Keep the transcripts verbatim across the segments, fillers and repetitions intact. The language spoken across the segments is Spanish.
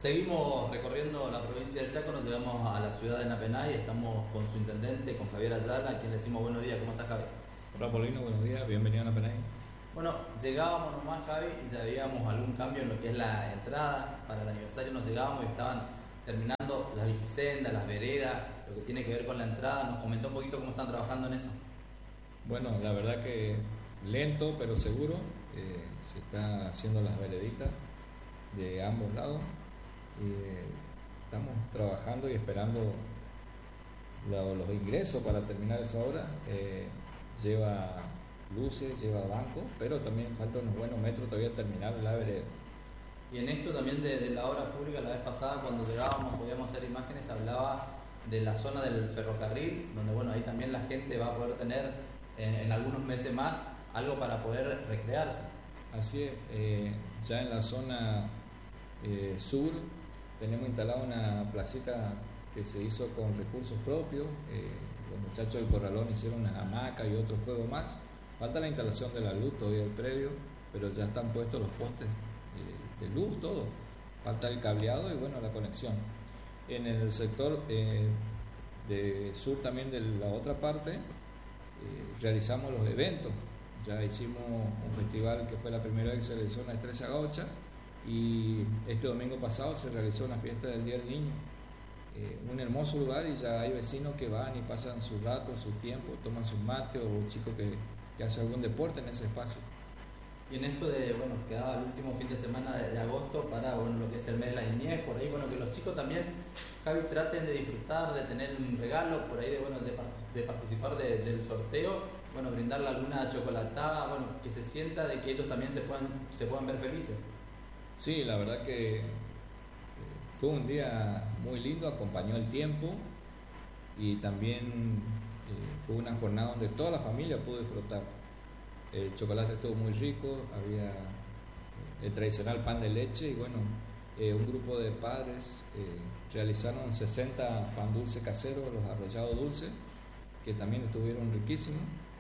Seguimos recorriendo la provincia del Chaco, nos llegamos a la ciudad de Napenay, estamos con su intendente, con Javier Ayala, a quien le decimos buenos días. ¿Cómo estás, Javi? Hola, Paulino, buenos días, bienvenido a Napenay. Bueno, llegábamos nomás, Javi, y ya veíamos algún cambio en lo que es la entrada. Para el aniversario nos llegábamos y estaban terminando las bicisendas, las veredas, lo que tiene que ver con la entrada. Nos comentó un poquito cómo están trabajando en eso. Bueno, la verdad que lento pero seguro, eh, se está haciendo las vereditas de ambos lados. Eh, estamos trabajando y esperando lo, los ingresos para terminar esa obra. Eh, lleva luces, lleva banco, pero también faltan unos buenos metros todavía terminar la vereda. Y en esto también de, de la obra pública, la vez pasada cuando llegábamos podíamos hacer imágenes, hablaba de la zona del ferrocarril, donde bueno, ahí también la gente va a poder tener en, en algunos meses más algo para poder recrearse. Así es, eh, ya en la zona eh, sur tenemos instalada una placita que se hizo con recursos propios. Eh, los muchachos del Corralón hicieron una hamaca y otros juegos más. Falta la instalación de la luz todavía del predio, pero ya están puestos los postes eh, de luz, todo. Falta el cableado y bueno, la conexión. En el sector eh, de sur también de la otra parte eh, realizamos los eventos. Ya hicimos un festival que fue la primera vez que se realizó en la Estrella Gaucha, y este domingo pasado se realizó una fiesta del Día del Niño. Eh, un hermoso lugar, y ya hay vecinos que van y pasan su rato, su tiempo, toman sus mates, o chicos que, que hacen algún deporte en ese espacio. Y en esto de, bueno, quedaba el último fin de semana de, de agosto para bueno, lo que es el mes de la niñez, por ahí, bueno, que los chicos también, Javi, traten de disfrutar, de tener un regalo, por ahí de, bueno, de, de participar de, del sorteo, bueno, brindarle alguna chocolatada, bueno, que se sienta de que ellos también se puedan, se puedan ver felices. Sí, la verdad que fue un día muy lindo, acompañó el tiempo, y también eh, fue una jornada donde toda la familia pudo disfrutar. El chocolate estuvo muy rico, había el tradicional pan de leche, y bueno, eh, un grupo de padres eh, realizaron sesenta pan dulce caseros, los arrollados dulces, que también estuvieron riquísimos,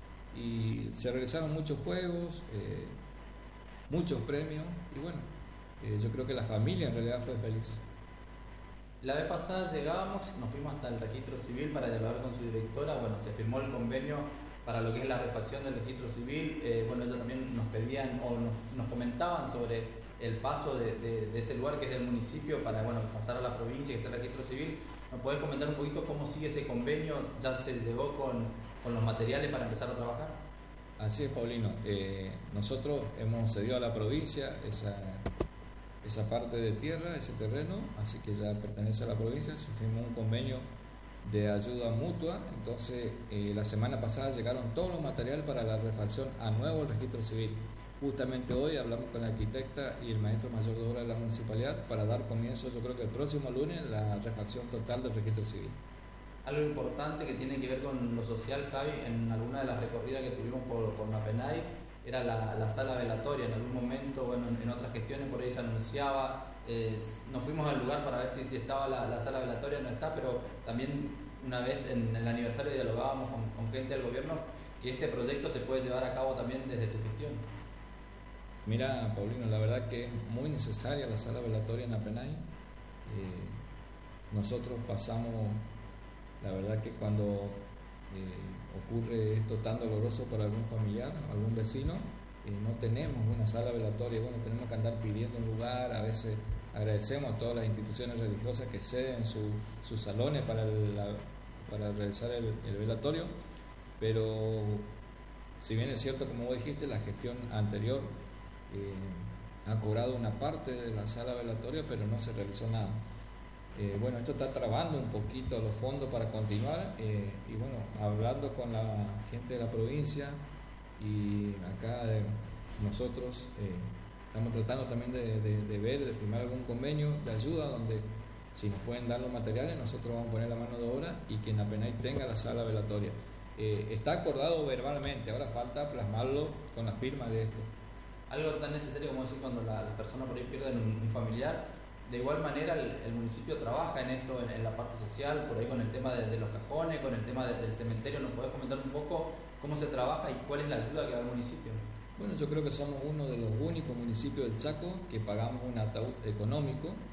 y se realizaron muchos juegos, eh, muchos premios, y bueno, eh, yo creo que la familia en realidad fue feliz. La vez pasada llegábamos, nos fuimos hasta el registro civil para dialogar con su directora. Bueno, se firmó el convenio para lo que es la refacción del registro civil. Eh, bueno, ellos también nos pedían o nos, nos comentaban sobre el paso de, de, de ese lugar que es del municipio para bueno, pasar a la provincia, que está el registro civil. ¿Nos podés comentar un poquito cómo sigue ese convenio? ¿Ya se llegó con, con los materiales para empezar a trabajar? Así es, Paulino. Eh, nosotros hemos cedido a la provincia esa... esa parte de tierra, ese terreno, así que ya pertenece a la provincia. Se firmó un convenio de ayuda mutua. Entonces eh, la semana pasada llegaron todos los materiales para la refacción a nuevo del registro civil. Justamente hoy hablamos con la arquitecta y el maestro mayor de obra de la municipalidad para dar comienzo, yo creo que el próximo lunes, la refacción total del registro civil. Algo importante que tiene que ver con lo social, Javi, en alguna de las recorridas que tuvimos por, por Napenay, era la, la sala velatoria. En algún momento, bueno, en, en otras gestiones por ahí se anunciaba, eh, nos fuimos al lugar para ver si, si estaba la, la sala velatoria, no está, pero también una vez en el aniversario dialogábamos con, con gente del gobierno que este proyecto se puede llevar a cabo también desde tu gestión. Mira, Paulino, la verdad que es muy necesaria la sala velatoria en Napenay. Eh, nosotros pasamos, la verdad que cuando Eh, ocurre esto tan doloroso para algún familiar, algún vecino, eh, no tenemos una sala velatoria. Bueno, tenemos que andar pidiendo un lugar. A veces agradecemos a todas las instituciones religiosas que ceden su, sus salones para, el, la, para realizar el, el velatorio, pero si bien es cierto, como vos dijiste, la gestión anterior eh, ha cobrado una parte de la sala velatoria, pero no se realizó nada. Eh, bueno, esto está trabando un poquito los fondos para continuar, eh, y bueno, hablando con la gente de la provincia y acá de nosotros, eh, estamos tratando también de, de, de ver, de firmar algún convenio de ayuda donde si nos pueden dar los materiales, nosotros vamos a poner la mano de obra y que en Napenay tenga la sala velatoria. Eh, está acordado verbalmente, ahora falta plasmarlo con la firma de esto. Algo tan necesario como decir cuando la, las personas por ahí pierden un, un familiar. De igual manera el, el municipio trabaja en esto, en, en la parte social, por ahí con el tema de, de los cajones, con el tema de, del cementerio. ¿Nos podés comentar un poco cómo se trabaja y cuál es la ayuda que da el municipio? Bueno, yo creo que somos uno de los únicos municipios del Chaco que pagamos un ataúd económico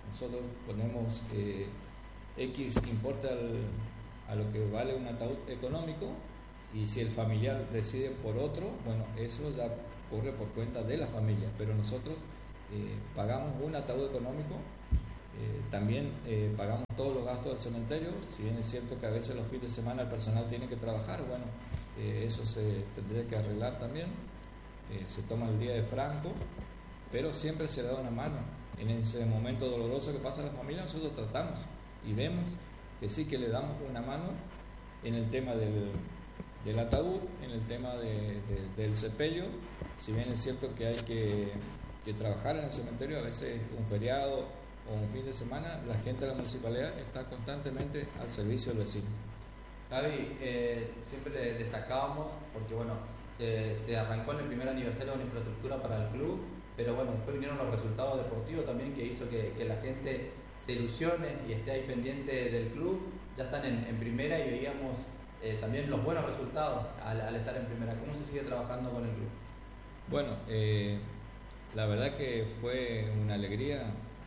nosotros ponemos eh, X importa al, a lo que vale un ataúd económico, y si el familiar decide por otro, bueno, eso ya corre por cuenta de la familia, pero nosotros eh, pagamos un ataúd económico, eh, también eh, pagamos todos los gastos del cementerio. Si bien es cierto que a veces los fines de semana el personal tiene que trabajar, bueno, eh, eso se tendría que arreglar también, eh, se toma el día de franco, pero siempre se le da una mano. En ese momento doloroso que pasa a la familia, nosotros tratamos y vemos que sí, que le damos una mano en el tema del, del ataúd, en el tema de, de, del sepelio. Si bien es cierto que hay que, que trabajar en el cementerio, a veces un feriado o un fin de semana, la gente de la municipalidad está constantemente al servicio del vecino. Gaby, eh, siempre destacábamos, porque bueno, se, se arrancó en el primer aniversario de la infraestructura para el club, pero bueno, después vinieron los resultados deportivos también, que hizo que, que la gente se ilusione y esté ahí pendiente del club. Ya están en, en primera y veíamos eh, también los buenos resultados al, al estar en primera. ¿Cómo se sigue trabajando con el club? Bueno, eh, la verdad que fue una alegría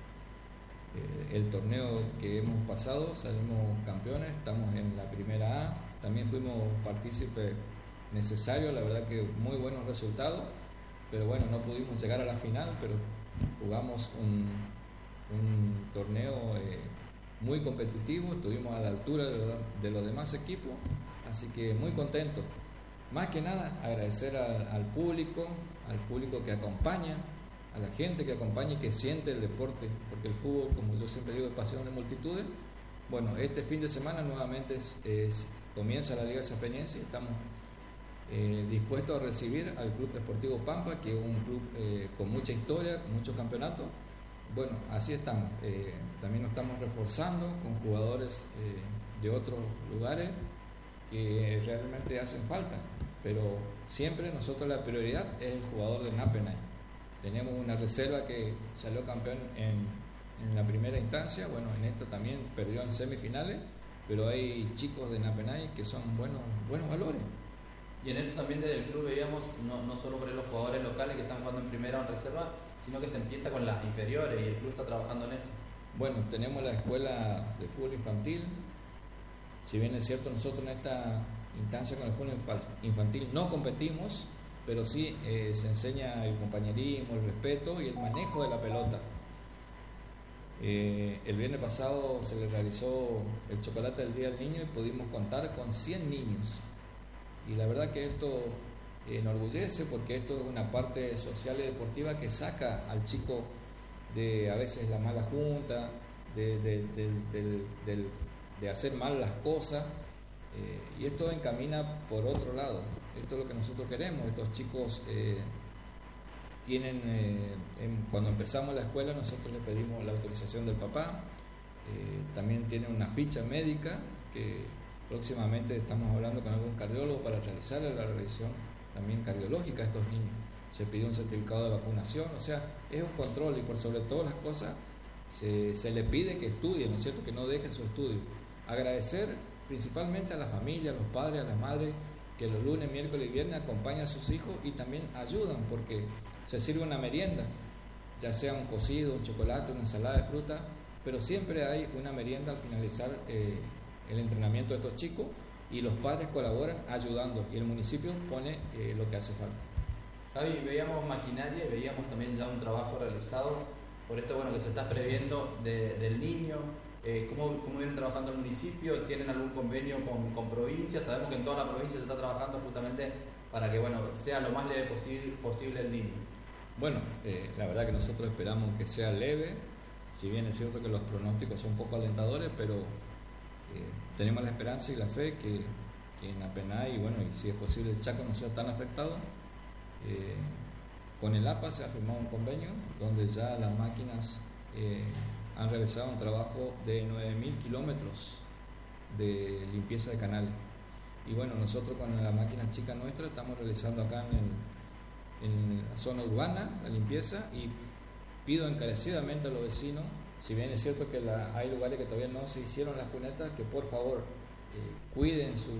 eh, el torneo que hemos pasado. Salimos campeones, estamos en la primera A, también fuimos partícipes necesarios, la verdad que muy buenos resultados, pero bueno, no pudimos llegar a la final, pero jugamos un, un torneo eh, muy competitivo, estuvimos a la altura de, lo, de los demás equipos, así que muy contento. Más que nada agradecer al, al público, al público que acompaña, a la gente que acompaña y que siente el deporte, porque el fútbol, como yo siempre digo, es pasión de multitudes. Bueno, este fin de semana nuevamente es, es, comienza la Liga Sapeñense y estamos eh, dispuestos a recibir al Club Deportivo Pampa, que es un club eh, con mucha historia, con muchos campeonatos. Bueno, así estamos. Eh, también nos estamos reforzando con jugadores eh, de otros lugares que realmente hacen falta, pero siempre nosotros la prioridad es el jugador de Napenay. Tenemos una reserva que salió campeón en, en la primera instancia, bueno, en esta también perdió en semifinales, pero hay chicos de Napenay que son buenos, buenos valores. Y en esto también desde el club veíamos, no, no solo por los jugadores locales que están jugando en primera o en reserva, sino que se empieza con las inferiores y el club está trabajando en eso. Bueno, tenemos la escuela de fútbol infantil. Si bien es cierto, nosotros en esta instancia con el fútbol infantil no competimos, pero sí eh, se enseña el compañerismo, el respeto y el manejo de la pelota. Eh, el viernes pasado se le realizó el chocolate del Día del Niño y pudimos contar con cien niños. Y la verdad que esto eh, enorgullece, porque esto es una parte social y deportiva que saca al chico de a veces la mala junta, de, de, de, de, de, de, de hacer mal las cosas. Eh, y esto encamina por otro lado. Esto es lo que nosotros queremos. Estos chicos eh, tienen, eh, en, cuando empezamos la escuela nosotros les pedimos la autorización del papá, eh, también tienen una ficha médica que próximamente estamos hablando con algún cardiólogo para realizar la revisión también cardiológica a estos niños. Se pide un certificado de vacunación, o sea, es un control, y por sobre todas las cosas se, se le pide que estudien, ¿no es cierto?, que no dejen su estudio. Agradecer principalmente a la familia, a los padres, a las madres, que los lunes, miércoles y viernes acompañan a sus hijos y también ayudan, porque se sirve una merienda, ya sea un cocido, un chocolate, una ensalada de fruta, pero siempre hay una merienda al finalizar eh, el entrenamiento de estos chicos, y los padres colaboran ayudando y el municipio pone eh, lo que hace falta. Javi, veíamos maquinaria y veíamos también ya un trabajo realizado por esto, bueno, que se está previendo de, del niño. Eh, ¿cómo, ¿Cómo vienen trabajando el municipio? ¿Tienen algún convenio con, con provincias? Sabemos que en toda la provincia se está trabajando justamente para que, bueno, sea lo más leve posible, posible el niño. Bueno, eh, la verdad que nosotros esperamos que sea leve, si bien es cierto que los pronósticos son un poco alentadores, pero eh, tenemos la esperanza y la fe que, que en Napenay, y bueno, y si es posible el Chaco no sea tan afectado. Eh, con el A P A se ha firmado un convenio donde ya las máquinas eh, han realizado un trabajo de nueve mil kilómetros de limpieza de canal. Y bueno, nosotros con la máquina chica nuestra estamos realizando acá en, el, en la zona urbana la limpieza, y pido encarecidamente a los vecinos, si bien es cierto que la, hay lugares que todavía no se hicieron las cunetas, que por favor eh, cuiden su,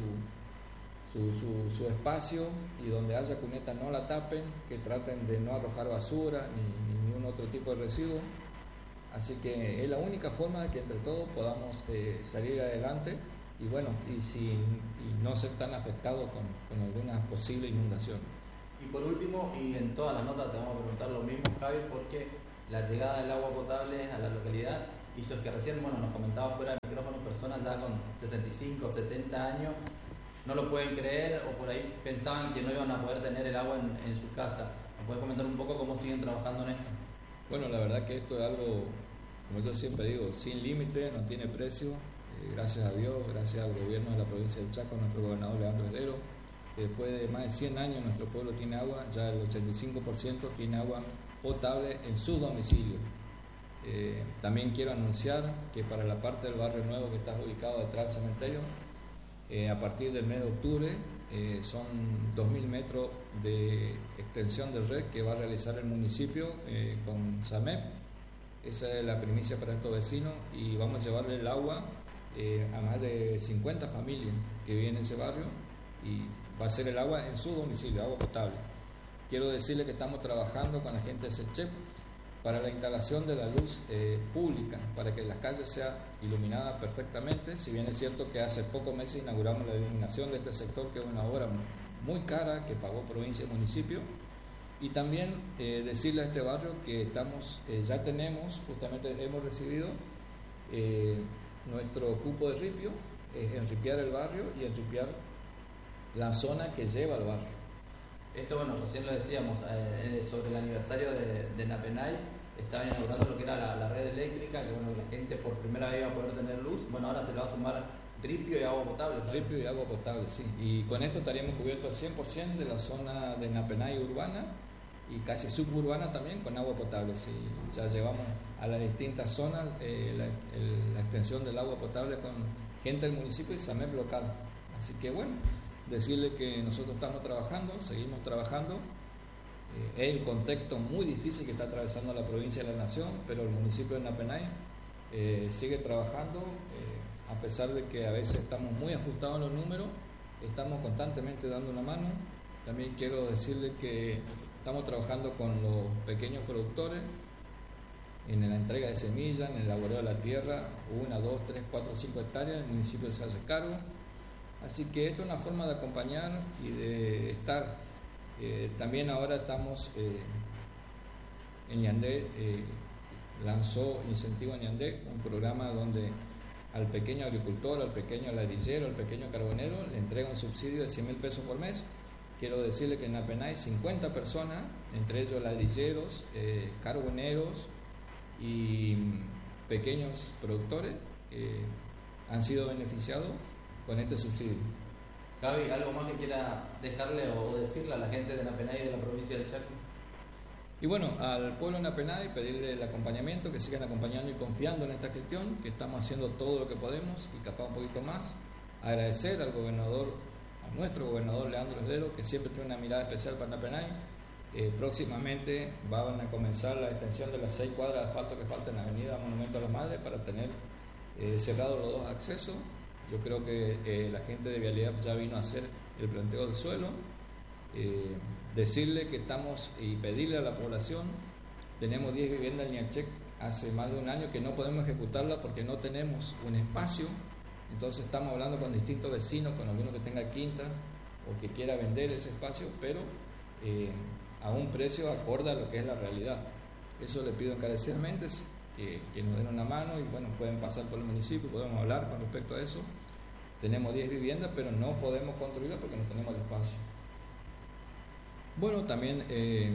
su, su, su espacio, y donde haya cuneta no la tapen, que traten de no arrojar basura ni, ni ningún otro tipo de residuo. Así que es la única forma de que entre todos podamos eh, salir adelante y bueno, y, sin, y no ser tan afectados con, con alguna posible inundación. Y por último, y en todas las notas te vamos a preguntar lo mismo, Javi, porque la llegada del agua potable a la localidad hizo que recién, bueno, nos comentaba fuera del micrófono, personas ya con sesenta y cinco, setenta años no lo pueden creer o por ahí pensaban que no iban a poder tener el agua en, en su casa. ¿Me puedes comentar un poco cómo siguen trabajando en esto? Bueno, la verdad que esto es algo, como yo siempre digo, sin límite, no tiene precio. Eh, gracias a Dios, gracias al gobierno de la provincia del Chaco, nuestro gobernador Leandro Heredero, que después de más de cien años nuestro pueblo tiene agua, ya el ochenta y cinco por ciento tiene agua potable en su domicilio. Eh, también quiero anunciar que para la parte del barrio nuevo que está ubicado detrás del cementerio, eh, a partir del mes de octubre eh, son dos mil metros de extensión del red que va a realizar el municipio eh, con SAMEP. Esa es la primicia para estos vecinos y vamos a llevarle el agua eh, a más de cincuenta familias que viven en ese barrio y va a ser el agua en su domicilio, agua potable. Quiero decirle que estamos trabajando con la gente de SECHEP para la instalación de la luz eh, pública, para que las calles sean iluminadas perfectamente. Si bien es cierto que hace pocos meses inauguramos la iluminación de este sector, que es una obra muy cara que pagó provincia y municipio, y también eh, decirle a este barrio que estamos, eh, ya tenemos, justamente hemos recibido eh, nuestro cupo de ripio, eh, enripiar el barrio y enripiar la zona que lleva al barrio. Esto, bueno, recién lo decíamos, eh, sobre el aniversario de, de Napenay, estaban inaugurando lo que era la, la red eléctrica, que bueno, la gente por primera vez iba a poder tener luz. Bueno, ahora se le va a sumar ripio y agua potable. ¿Verdad? Ripio y agua potable, sí. Y con esto estaríamos cubiertos al cien por ciento de la zona de Napenay urbana y casi suburbana también con agua potable. Sí. Ya llevamos a las distintas zonas eh, la, el, la extensión del agua potable con gente del municipio y SAMEP local. Así que bueno, decirle que nosotros estamos trabajando, seguimos trabajando. Eh, es el contexto muy difícil que está atravesando la provincia de la Nación, pero el municipio de Napenay eh, sigue trabajando, eh, a pesar de que a veces estamos muy ajustados en los números, estamos constantemente dando una mano. También quiero decirle que estamos trabajando con los pequeños productores en la entrega de semillas, en el laboreo de la tierra, una, dos, tres, cuatro, cinco hectáreas, el municipio se hace cargo. Así que esto es una forma de acompañar y de estar. Eh, también ahora estamos eh, en Ñandé, eh, lanzó Incentivo en Ñandé, un programa donde al pequeño agricultor, al pequeño ladrillero, al pequeño carbonero le entrega un subsidio de cien mil pesos por mes. Quiero decirle que en Napenay cincuenta personas, entre ellos ladrilleros, eh, carboneros y pequeños productores, eh, han sido beneficiados con este subsidio. Javi, ¿algo más que quiera dejarle o decirle a la gente de Napenay y de la provincia del Chaco? Y bueno, al pueblo de Napenay pedirle el acompañamiento, que sigan acompañando y confiando en esta gestión, que estamos haciendo todo lo que podemos y capaz un poquito más. Agradecer al gobernador, a nuestro gobernador Leandro Heredero, que siempre tiene una mirada especial para Napenay. Eh, próximamente van a comenzar la extensión de las seis cuadras de asfalto que faltan en la avenida Monumento a las Madres para tener eh, cerrados los dos accesos. Yo creo que eh, la gente de Vialidad ya vino a hacer el planteo del suelo. Eh, decirle que estamos y pedirle a la población, tenemos diez viviendas en Ñachec hace más de un año que no podemos ejecutarla porque no tenemos un espacio. Entonces estamos hablando con distintos vecinos, con alguno que tenga quinta o que quiera vender ese espacio, pero eh, a un precio acorde a lo que es la realidad. Eso le pido encarecidamente, que, que nos den una mano y bueno, pueden pasar por el municipio, podemos hablar con respecto a eso. Tenemos diez viviendas, pero no podemos construirlas porque no tenemos el espacio. Bueno, también eh,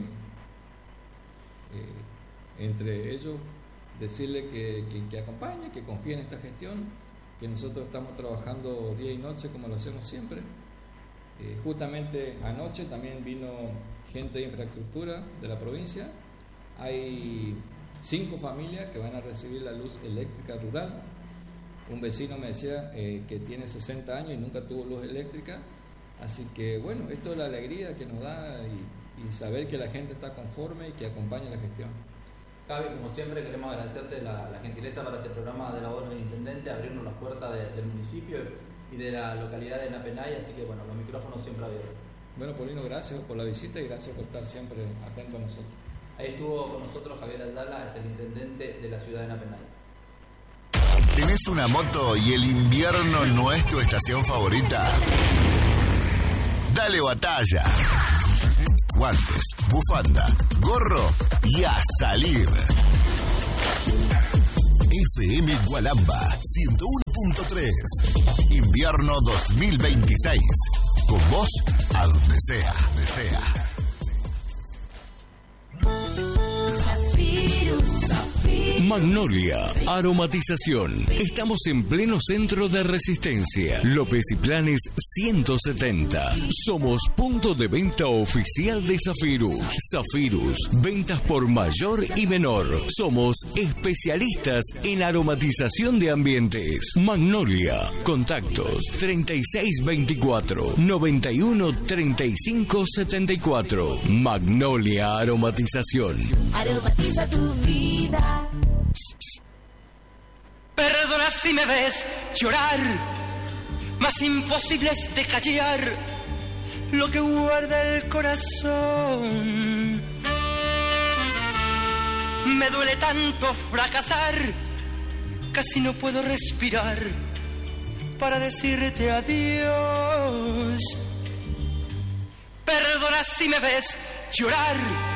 eh, entre ellos decirle que, que, que acompañe, que confíe en esta gestión, que nosotros estamos trabajando día y noche como lo hacemos siempre. Eh, justamente anoche también vino gente de infraestructura de la provincia. Hay cinco familias que van a recibir la luz eléctrica rural. Un vecino me decía eh, que tiene sesenta años y nunca tuvo luz eléctrica. Así que bueno, esto es la alegría que nos da y, y saber que la gente está conforme y que acompaña la gestión. Javi, como siempre queremos agradecerte la, la gentileza para este programa de labores del intendente, abrirnos las puertas de, del municipio y de la localidad de Napenay, así que bueno, los micrófonos siempre abiertos. Bueno, Paulino, gracias por la visita y gracias por estar siempre atento a nosotros. Ahí estuvo con nosotros Javier Ayala, es el intendente de la ciudad de Napenay. ¿Tenés una moto y el invierno no es tu estación favorita? Dale batalla. Guantes, bufanda, gorro y a salir. F M Gualamba ciento uno punto tres. Invierno dos mil veintiséis. Con vos a donde sea, donde sea. Magnolia Aromatización. Estamos en pleno centro de Resistencia. López y Planes ciento setenta. Somos punto de venta oficial de Zafirus. Zafirus, ventas por mayor y menor. Somos especialistas en aromatización de ambientes. Magnolia. Contactos treinta y seis veinticuatro, noventa y uno treinta y cinco setenta y cuatro. Magnolia Aromatización. Aromatiza tu vida. Perdona si me ves llorar, mas imposible es de callar lo que guarda el corazón. Me duele tanto fracasar, casi no puedo respirar para decirte adiós. Perdona si me ves llorar,